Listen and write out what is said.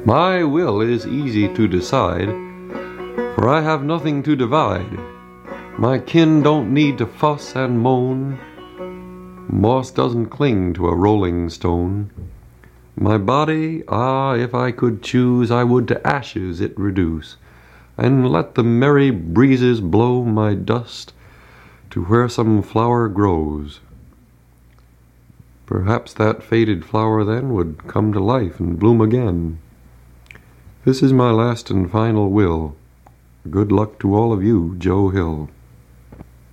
My will is easy to decide, for I have nothing to divide. My kin don't need to fuss and moan. Moss doesn't cling to a rolling stone. My body, if I could choose, I would to ashes it reduce, and let the merry breezes blow my dust to where some flower grows. Perhaps that faded flower then would come to life and bloom again. This is my last and final will. Good luck to all of you, Joe Hill.